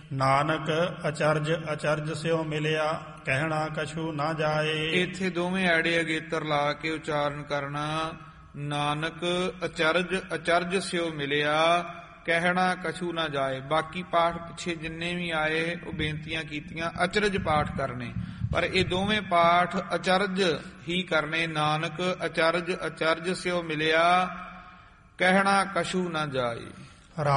ਨਾਨਕ ਅਚਰਜ ਅਚਰਜ ਸਿਓ ਮਿਲਿਆ, ਕਹਿਣਾ ਕਛੂ ਨਾ ਜਾਏ। ਇੱਥੇ ਦੋਵੇਂ ਐੜੇ ਅਗੇਤਰ ਲਾ ਕੇ ਉਚਾਰਨ ਕਰਨਾ। ਨਾਨਕ ਅਚਰਜ ਅਚਰਜ ਸਿਓ ਮਿਲਿਆ, ਕਹਿਣਾ ਕਛੂ ਨਾ ਜਾਏ। ਬਾਕੀ ਪਾਠ ਪਿੱਛੇ ਜਿੰਨੇ ਵੀ ਆਏ ਉਹ ਬੇਨਤੀਆਂ ਕੀਤੀਆਂ ਅਚਰਜ ਪਾਠ ਕਰਨੇ, ਪਰ ਇਹ ਦੋਵੇਂ ਪਾਠ ਅਚਰਜ ਹੀ ਕਰਨੇ। ਨਾਨਕ ਅਚਰਜ ਅਚਰਜ ਸਿਓ ਮਿਲਿਆ, ਕਹਿਣਾ ਕਛੂ ਨਾ ਜਾਏ।